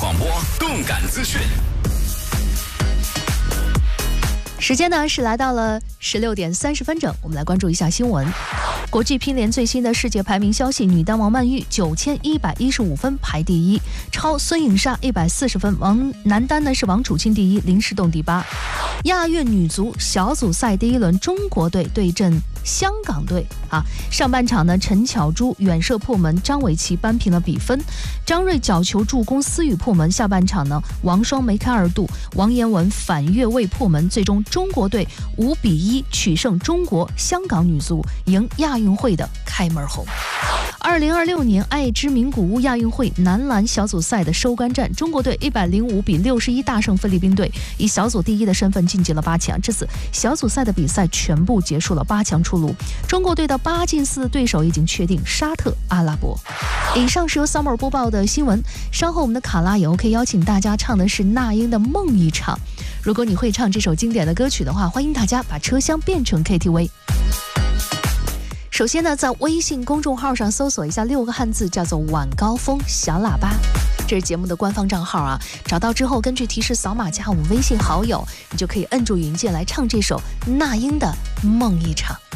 广播，动感资讯。 时间呢是来到了16点30分整，我们来关注一下新闻。国际乒联最新的世界排名消息，女单王曼玉9115分排第一，超孙颖莎140分。男单呢是王楚钦第一，林诗栋第8。亚运女足小组赛第一轮，中国队对阵香港队上半场呢，陈巧珠远射破门，张伟琪扳平了比分，张睿角球助攻，思雨破门。下半场呢，王霜梅开二度，王妍雯反越位破门，最终中国队5-1取胜中国香港女足，赢亚运会的开门红。2026年爱知名古屋亚运会男篮小组赛的收官战，中国队105-61大胜菲律宾队，以小组第一的身份晋级了8强。至此，小组赛的比赛全部结束了，8强出炉。中国队的8进4的对手已经确定，沙特阿拉伯。以上是由 Summer 播报的新闻，稍后我们的卡拉也 OK 邀请大家唱的是那英的《梦一场》。如果你会唱这首经典的歌曲的话，欢迎大家把车厢变成 KTV。首先呢，在微信公众号上搜索一下6个汉字，叫做晚高峰小喇叭，这是节目的官方账号找到之后，根据提示扫码加我们微信好友，你就可以摁住语音键来唱这首那英的《梦一场》。